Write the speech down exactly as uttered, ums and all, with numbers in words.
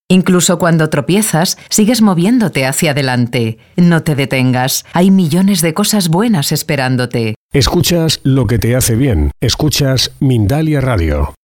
Incluso cuando tropiezas, sigues moviéndote hacia adelante. No te detengas. Hay millones de cosas buenas esperándote. Escuchas lo que te hace bien. Escuchas Mindalia Radio.